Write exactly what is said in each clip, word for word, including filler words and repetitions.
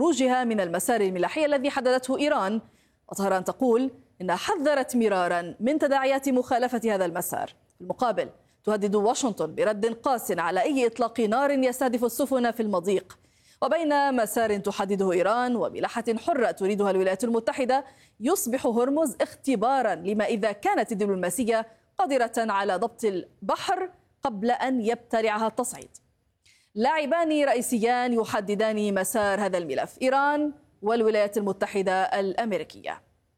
خروجها من المسار الملاحي الذي حددته إيران. وطهران تقول إنها حذرت مرارا من تداعيات مخالفة هذا المسار. في المقابل تهدد واشنطن برد قاس على أي إطلاق نار يستهدف السفن في المضيق. وبين مسار تحدده إيران وملاحة حرة تريدها الولايات المتحدة، يصبح هرمز اختبارا لما إذا كانت الدبلوماسية قادرة على ضبط البحر قبل أن يبتلعها التصعيد. لاعبان رئيسيان يحددان مسار هذا الملف، إيران والولايات المتحدة الأمريكية.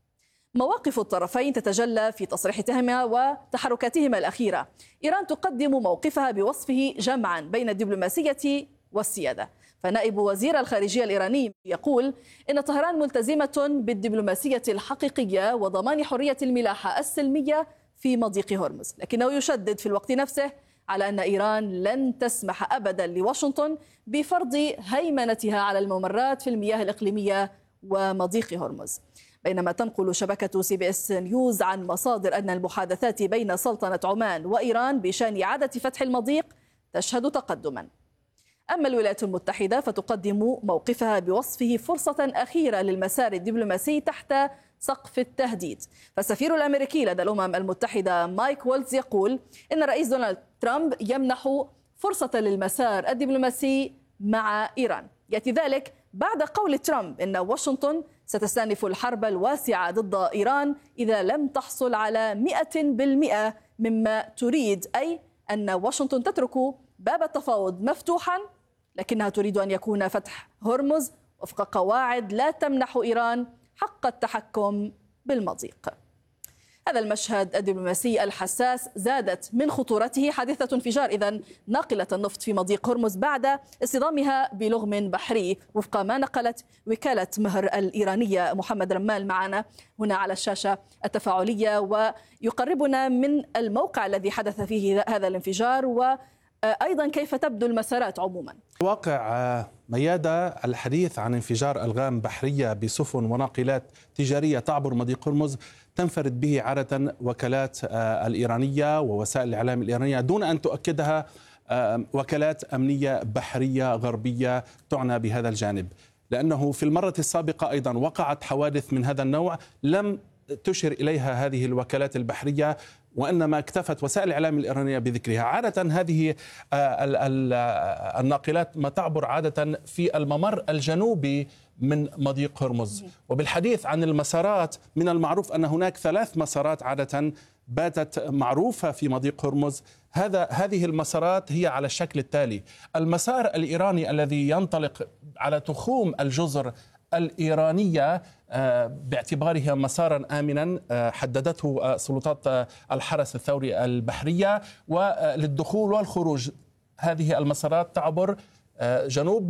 مواقف الطرفين تتجلى في تصريحاتهما وتحركاتهما الأخيرة. إيران تقدم موقفها بوصفه جمعا بين الدبلوماسية والسيادة، فنائب وزير الخارجية الإيراني يقول إن طهران ملتزمة بالدبلوماسية الحقيقية وضمان حرية الملاحة السلمية في مضيق هرمز، لكنه يشدد في الوقت نفسه على أن إيران لن تسمح أبدا لواشنطن بفرض هيمنتها على الممرات في المياه الإقليمية ومضيق هرمز. بينما تنقل شبكة سي بي اس نيوز عن مصادر أن المحادثات بين سلطنة عمان وإيران بشأن إعادة فتح المضيق تشهد تقدما. أما الولايات المتحدة فتقدم موقفها بوصفه فرصة أخيرة للمسار الدبلوماسي تحت سقف التهديد. فالسفير الأمريكي لدى الأمم المتحدة مايك وولتز يقول إن الرئيس دونالد ترامب يمنح فرصة للمسار الدبلوماسي مع إيران. يأتي ذلك بعد قول ترامب إن واشنطن ستستأنف الحرب الواسعة ضد إيران إذا لم تحصل على مئة بالمئة مما تريد، أي أن واشنطن تترك باب التفاوض مفتوحا، لكنها تريد أن يكون فتح هرمز وفق قواعد لا تمنح إيران حق التحكم بالمضيق. هذا المشهد الدبلوماسي الحساس زادت من خطورته حادثة انفجار إذن ناقلة النفط في مضيق هرمز بعد اصطدامها بلغم بحري، وفق ما نقلت وكالة مهر الإيرانية. محمد رمال معنا هنا على الشاشة التفاعلية ويقربنا من الموقع الذي حدث فيه هذا الانفجار، وأيضا كيف تبدو المسارات عموما. واقع ميادة الحديث عن انفجار ألغام بحرية بسفن وناقلات تجارية تعبر مضيق هرمز تنفرد به عادة وكالات الإيرانية ووسائل الإعلام الإيرانية دون أن تؤكدها وكالات أمنية بحرية غربية تعنى بهذا الجانب، لأنه في المرة السابقة أيضا وقعت حوادث من هذا النوع لم تشير إليها هذه الوكالات البحرية، وإنما اكتفت وسائل الإعلام الإيرانية بذكرها. عادة هذه الناقلات ما تعبر عادة في الممر الجنوبي من مضيق هرمز. وبالحديث عن المسارات، من المعروف أن هناك ثلاث مسارات عادة باتت معروفة في مضيق هرمز. هذا هذه المسارات هي على الشكل التالي: المسار الإيراني الذي ينطلق على تخوم الجزر الإيرانية باعتبارها مسارا آمنا حددته سلطات الحرس الثوري البحرية، وللدخول والخروج هذه المسارات تعبر جنوب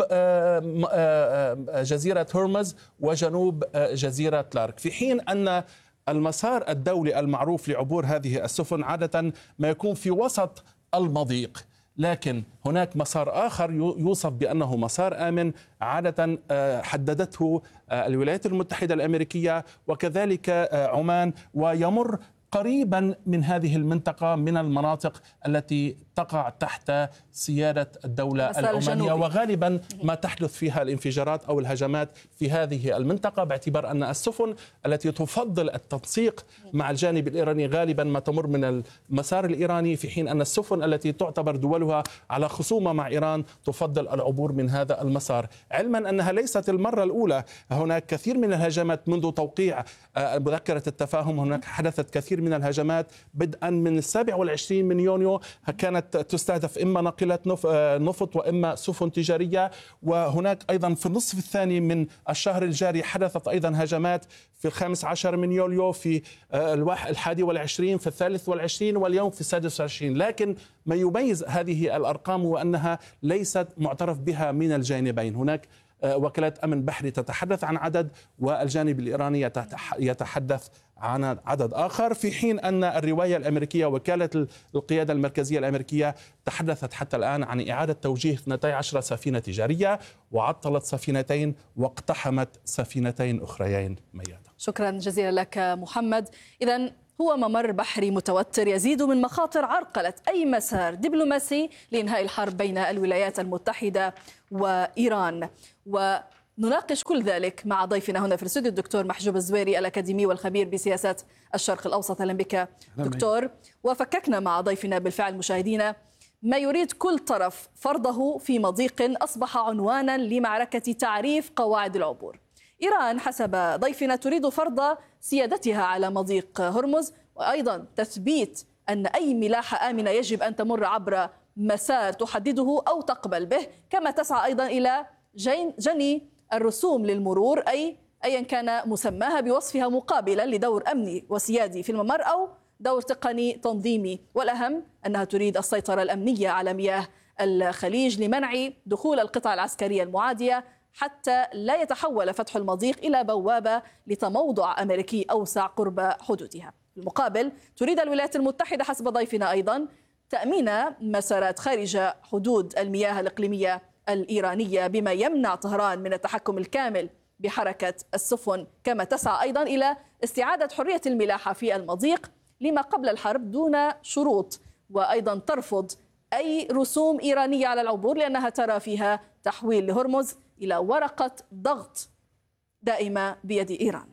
جزيرة هرمز وجنوب جزيرة لارك، في حين أن المسار الدولي المعروف لعبور هذه السفن عادة ما يكون في وسط المضيق. لكن هناك مسار آخر يوصف بأنه مسار آمن عادة حددته الولايات المتحدة الأمريكية وكذلك عمان، ويمر قريبا من هذه المنطقة من المناطق التي تقع تحت سيادة الدولة العمانية، وغالبا ما تحدث فيها الانفجارات أو الهجمات في هذه المنطقة، باعتبار أن السفن التي تفضل التنسيق مع الجانب الإيراني غالبا ما تمر من المسار الإيراني، في حين أن السفن التي تعتبر دولها على خصومة مع إيران تفضل العبور من هذا المسار، علما أنها ليست المرة الأولى. هناك كثير من الهجمات منذ توقيع مذكرة التفاهم، هناك حدثت كثير من الهجمات بدءا من السابع والعشرين من يونيو، كانت تستهدف إما ناقلات نفط وإما سفن تجارية. وهناك أيضا في النصف الثاني من الشهر الجاري حدثت أيضا هجمات في الخامس عشر من يوليو، في الحادي والعشرين، في الثالث والعشرين، واليوم في السادس والعشرين. لكن ما يميز هذه الأرقام هو أنها ليست معترف بها من الجانبين. هناك وكالات أمن بحري تتحدث عن عدد والجانب الإيراني يتحدث عن عدد آخر، في حين أن الرواية الأمريكية وكالة القيادة المركزية الأمريكية تحدثت حتى الآن عن إعادة توجيه اثنتي عشرة سفينة تجارية، وعطلت سفينتين واقتحمت سفينتين أخريين. ميادة، شكرا جزيلا لك محمد. إذن هو ممر بحري متوتر يزيد من مخاطر عرقلة أي مسار دبلوماسي لإنهاء الحرب بين الولايات المتحدة وإيران. و نناقش كل ذلك مع ضيفنا هنا في الاستوديو الدكتور محجوب الزويري الأكاديمي والخبير بسياسات الشرق الأوسط. أهلا بك دكتور. وفككنا مع ضيفنا بالفعل مشاهدينا ما يريد كل طرف فرضه في مضيق أصبح عنوانا لمعركة تعريف قواعد العبور. إيران حسب ضيفنا تريد فرض سيادتها على مضيق هرمز، وأيضا تثبيت أن أي ملاحة آمنة يجب أن تمر عبر مسار تحدده أو تقبل به، كما تسعى أيضا إلى جني الرسوم للمرور، أي أيا كان مسماها، بوصفها مقابلا لدور أمني وسيادي في الممر أو دور تقني تنظيمي. والأهم أنها تريد السيطرة الأمنية على مياه الخليج لمنع دخول القطع العسكرية المعادية، حتى لا يتحول فتح المضيق إلى بوابة لتموضع أمريكي أوسع قرب حدودها. في المقابل تريد الولايات المتحدة حسب ضيفنا أيضا تأمين مسارات خارج حدود المياه الإقليمية الإيرانية، بما يمنع طهران من التحكم الكامل بحركة السفن، كما تسعى أيضا إلى استعادة حرية الملاحة في المضيق لما قبل الحرب دون شروط، وأيضا ترفض أي رسوم إيرانية على العبور لأنها ترى فيها تحويل لهرمز إلى ورقة ضغط دائمة بيد إيران.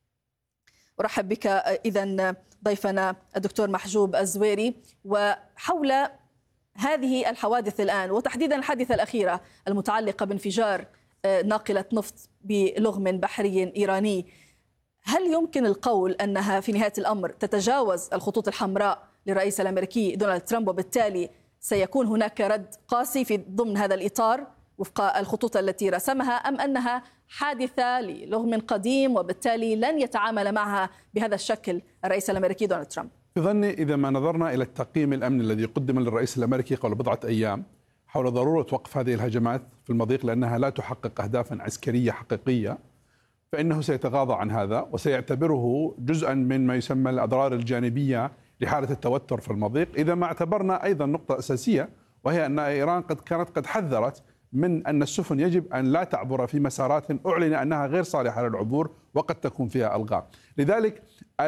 أرحب بك إذن ضيفنا الدكتور محجوب الزويري. وحول هذه الحوادث الآن، وتحديدا الحادثة الأخيرة المتعلقة بانفجار ناقلة نفط بلغم بحري إيراني، هل يمكن القول أنها في نهاية الأمر تتجاوز الخطوط الحمراء للرئيس الأمريكي دونالد ترامب، وبالتالي سيكون هناك رد قاسي في ضمن هذا الإطار وفق الخطوط التي رسمها، أم أنها حادثة للغم قديم وبالتالي لن يتعامل معها بهذا الشكل الرئيس الأمريكي دونالد ترامب؟ في ظني إذا ما نظرنا إلى التقييم الأمني الذي قدم للرئيس الأمريكي قبل بضعة أيام حول ضرورة وقف هذه الهجمات في المضيق لأنها لا تحقق أهدافا عسكرية حقيقية، فإنه سيتغاضى عن هذا وسيعتبره جزءا من ما يسمى الأضرار الجانبية لحالة التوتر في المضيق. إذا ما اعتبرنا أيضا نقطة أساسية، وهي أن إيران قد كانت قد حذرت من أن السفن يجب أن لا تعبر في مسارات أعلن أنها غير صالحة للعبور وقد تكون فيها ألغام. لذلك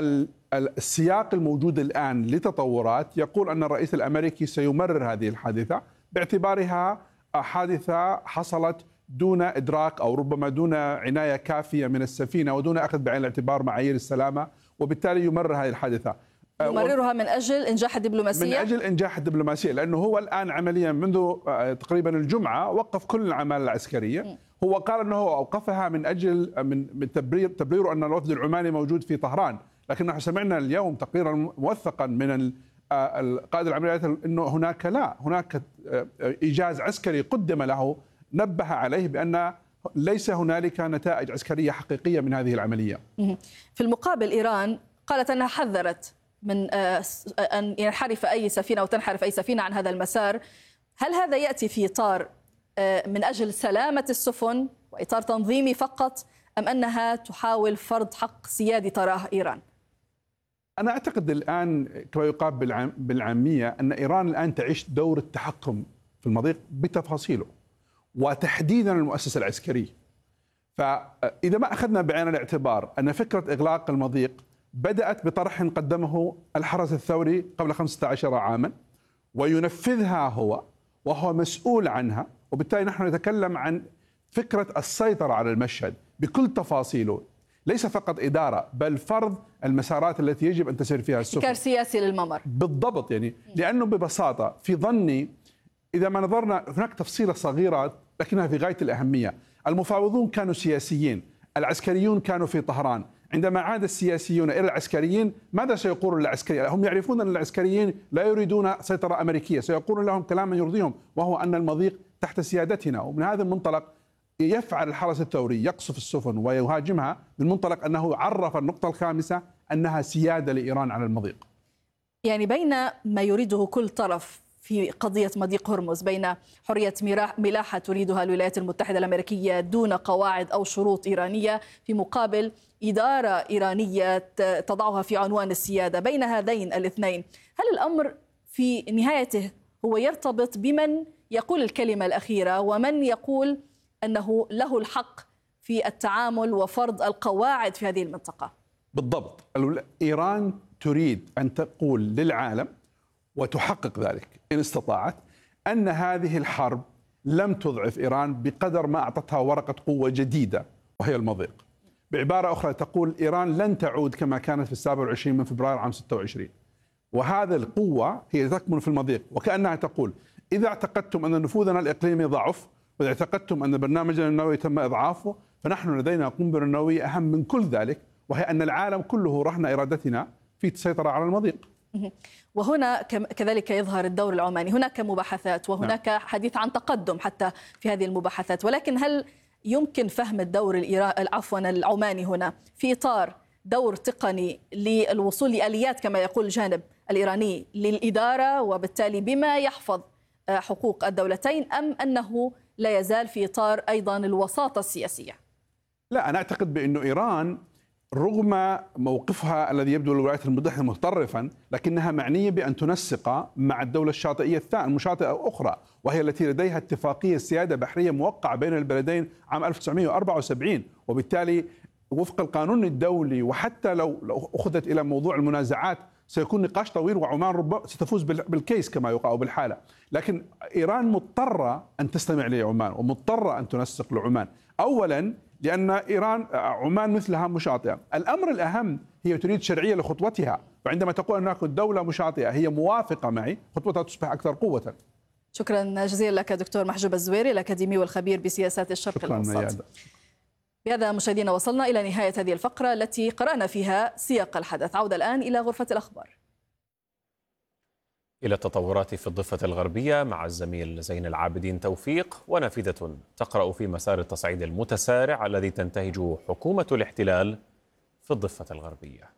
السياق الموجود الآن لتطورات يقول أن الرئيس الأمريكي سيمرر هذه الحادثة باعتبارها حادثة حصلت دون إدراك أو ربما دون عناية كافية من السفينة ودون أخذ بعين الاعتبار معايير السلامة، وبالتالي يمرر هذه الحادثة. يمررها من أجل إنجاح الدبلوماسية؟ من أجل إنجاح الدبلوماسية، لأنه هو الآن عمليا منذ تقريبا الجمعة وقف كل الأعمال العسكرية. هو قال أنه أوقفها من أجل من من تبرير تبرير أن الوفد العماني موجود في طهران، لكن نحن سمعنا اليوم تقريرا موثقا من القائد العمليات أنه هناك لا هناك إيجاز عسكري قدم له نبه عليه بأن ليس هنالك نتائج عسكرية حقيقية من هذه العملية. في المقابل إيران قالت أنها حذرت من أن ينحرف أي سفينة أو تنحرف أي سفينة عن هذا المسار. هل هذا يأتي في إطار من أجل سلامة السفن وإطار تنظيمي فقط، أم أنها تحاول فرض حق سيادي تراه إيران؟ أنا أعتقد الآن كما يقال بالعامية أن إيران الآن تعيش دور التحكم في المضيق بتفاصيله وتحديدا المؤسسة العسكرية. فإذا ما أخذنا بعين الاعتبار أن فكرة إغلاق المضيق بدأت بطرح قدمه الحرس الثوري قبل خمسة عشر عاما وينفذها هو وهو مسؤول عنها، وبالتالي نحن نتكلم عن فكرة السيطرة على المشهد بكل تفاصيله، ليس فقط إدارة بل فرض المسارات التي يجب أن تسير فيها السفن. ابتكار سياسي للممر بالضبط، يعني لأنه ببساطة في ظني إذا ما نظرنا هناك تفصيلة صغيرة لكنها في غاية الأهمية. المفاوضون كانوا سياسيين، العسكريون كانوا في طهران. عندما عاد السياسيون إلى العسكريين ماذا سيقولون للعسكريين؟ هم يعرفون أن العسكريين لا يريدون سيطرة أمريكية، سيقولون لهم كلاما يرضيهم وهو أن المضيق تحت سيادتنا. ومن هذا المنطلق يفعل الحرس الثوري يقصف السفن ويهاجمها من منطلق أنه عرف النقطة الخامسة أنها سيادة لإيران على المضيق. يعني بين ما يريده كل طرف في قضية مضيق هرمز، بين حرية ملاحة تريدها الولايات المتحدة الأمريكية دون قواعد أو شروط إيرانية، في مقابل إدارة إيرانية تضعها في عنوان السيادة، بين هذين الاثنين هل الأمر في نهايته هو يرتبط بمن يقول الكلمة الأخيرة ومن يقول أنه له الحق في التعامل وفرض القواعد في هذه المنطقة؟ بالضبط. إيران تريد أن تقول للعالم وتحقق ذلك إن استطاعت أن هذه الحرب لم تضعف إيران بقدر ما أعطتها ورقة قوة جديدة وهي المضيق. بعبارة أخرى تقول إيران لن تعود كما كانت في السابع والعشرين من فبراير عام ستة وعشرين، وهذا القوة هي تكمن في المضيق. وكأنها تقول إذا اعتقدتم أن نفوذنا الإقليمي ضعف، وإذا اعتقدتم أن برنامجنا النووي تم إضعافه، فنحن لدينا قنبلة نووية أهم من كل ذلك، وهي أن العالم كله رهن إرادتنا في السيطرة على المضيق. وهنا كذلك يظهر الدور العماني. هناك مباحثات وهناك نعم. حديث عن تقدم حتى في هذه المباحثات، ولكن هل يمكن فهم الدور الإيراني عفوا العماني هنا في إطار دور تقني للوصول لآليات كما يقول الجانب الإيراني للإدارة، وبالتالي بما يحفظ حقوق الدولتين، أم أنه لا يزال في إطار أيضا الوساطة السياسية؟ لا، أنا أعتقد بأنه إيران رغم موقفها الذي يبدو للولايات المتحدة متطرفا، لكنها معنية بأن تنسق مع الدولة الشاطئية الثانية المشاطئة الأخرى، وهي التي لديها اتفاقية سيادة بحرية موقعة بين البلدين عام ألف وتسعمئة وأربعة وسبعين، وبالتالي وفق القانون الدولي وحتى لو لو أخذت إلى موضوع المنازعات سيكون نقاش طويل، وعمان ربما ستفوز بالكيس كما يقال بالحالة. لكن إيران مضطرة أن تستمع لعمان ومضطرة أن تنسق لعمان، أولا لأن إيران عمان مثلها مشاطئة. الأمر الأهم هي تريد شرعية لخطوتها، وعندما تقول أن هناك دولة مشاطئة هي موافقة معي، خطوتها تصبح أكثر قوة. شكرا جزيلا لك دكتور محجوب الزويري الأكاديمي والخبير بسياسات الشرق الأوسط. بهذا مشاهدينا وصلنا إلى نهاية هذه الفقرة التي قرأنا فيها سياق الحدث. عودة الآن إلى غرفة الأخبار. إلى التطورات في الضفة الغربية مع الزميل زين العابدين توفيق. ونافذة تقرأ في مسار التصعيد المتسارع الذي تنتهج حكومة الاحتلال في الضفة الغربية.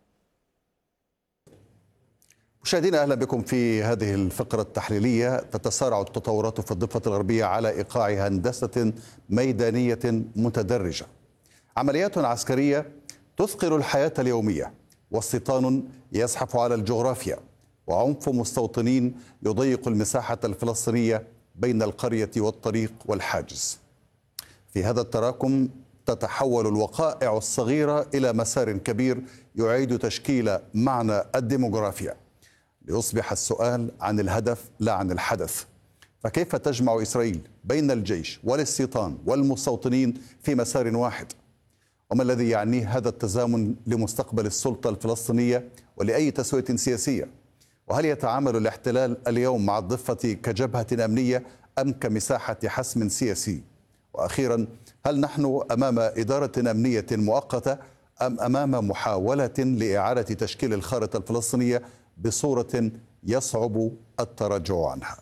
مشاهدينا أهلا بكم في هذه الفقرة التحليلية. تتسارع التطورات في الضفة الغربية على إيقاع هندسة ميدانية متدرجة، عمليات عسكرية تثقل الحياة اليومية، واستيطان يزحف على الجغرافيا، وعنف مستوطنين يضيق المساحة الفلسطينية بين القرية والطريق والحاجز. في هذا التراكم تتحول الوقائع الصغيرة إلى مسار كبير يعيد تشكيل معنى الديموغرافيا، ليصبح السؤال عن الهدف لا عن الحدث. فكيف تجمع إسرائيل بين الجيش والاستيطان والمستوطنين في مسار واحد؟ وما الذي يعنيه هذا التزامن لمستقبل السلطة الفلسطينية ولأي تسوية سياسية؟ وهل يتعامل الاحتلال اليوم مع الضفة كجبهة أمنية أم كمساحة حسم سياسي؟ وأخيرا، هل نحن أمام إدارة أمنية مؤقتة أم أمام محاولة لإعادة تشكيل الخارطة الفلسطينية بصورة يصعب التراجع عنها؟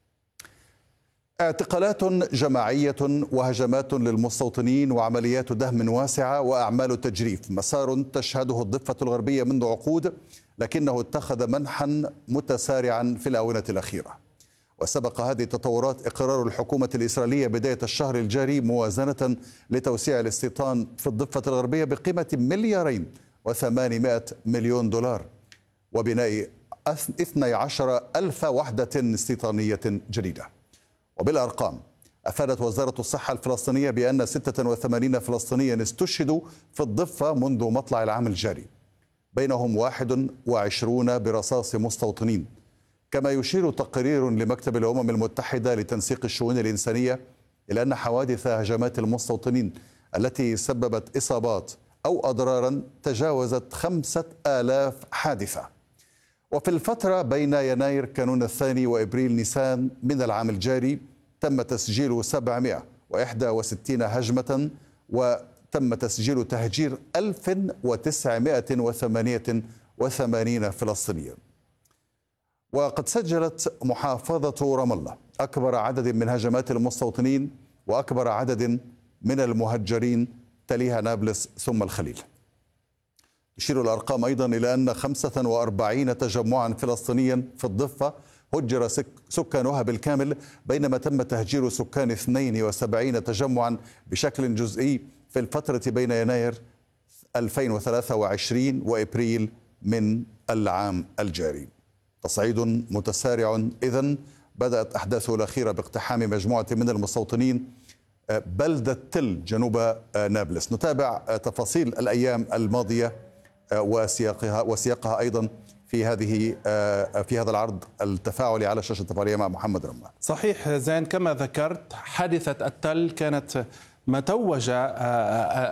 اعتقالات جماعية وهجمات للمستوطنين وعمليات دهم واسعة وأعمال تجريف، مسار تشهده الضفة الغربية منذ عقود، لكنه اتخذ منحا متسارعا في الآونة الأخيرة. وسبق هذه التطورات إقرار الحكومة الإسرائيلية بداية الشهر الجاري موازنة لتوسيع الاستيطان في الضفة الغربية بقيمة مليارين وثمانمائة مليون دولار، وبناء اثني عشر ألف وحدة استيطانية جديدة. وبالأرقام، أفادت وزارة الصحة الفلسطينية بأن ستة وثمانين فلسطينيا استشهدوا في الضفة منذ مطلع العام الجاري، بينهم واحد وعشرون برصاص مستوطنين. كما يشير تقرير لمكتب الأمم المتحدة لتنسيق الشؤون الإنسانية إلى أن حوادث هجمات المستوطنين التي سببت إصابات أو أضرارا تجاوزت خمسة آلاف حادثة. وفي الفترة بين يناير كانون الثاني وإبريل نيسان من العام الجاري تم تسجيل سبعمائة وواحد وستين هجمة، وتم تسجيل تهجير ألف وتسعمائة وثمانية وثمانين فلسطينيا. وقد سجلت محافظة رام الله أكبر عدد من هجمات المستوطنين وأكبر عدد من المهجرين، تليها نابلس ثم الخليل. تشير الأرقام أيضا إلى أن خمسة وأربعين تجمعا فلسطينيا في الضفة هجر سكانها بالكامل، بينما تم تهجير سكان اثنين وسبعين تجمعا بشكل جزئي في الفترة بين يناير ألفين وثلاثة وعشرين وإبريل من العام الجاري. تصعيد متسارع إذن. بدأت أحداثه الأخيرة باقتحام مجموعة من المستوطنين بلدة تل جنوب نابلس. نتابع تفاصيل الأيام الماضية وسياقها وسياقها أيضا في هذه في هذا العرض التفاعلي على شاشة التفاعلية مع محمد رمال. صحيح زين، كما ذكرت حادثة التل كانت ما توج